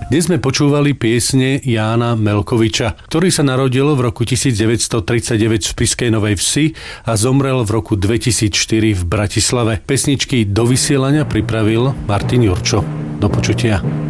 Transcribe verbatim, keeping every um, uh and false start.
Dnes sme počúvali piesne Jána Melkoviča, ktorý sa narodil v roku devätnásťtridsaťdeväť v Spišskej Novej Vsi a zomrel v roku dvetisícštyri v Bratislave. Pesničky do vysielania pripravil Martin Jurčo. Do počutia.